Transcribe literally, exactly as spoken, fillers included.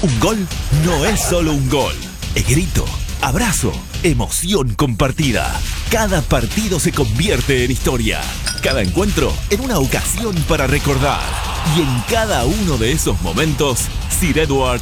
Un gol no es solo un gol. Es grito, abrazo, emoción compartida. Cada partido se convierte en historia. Cada encuentro en una ocasión para recordar. Y en cada uno de esos momentos, Sir Edward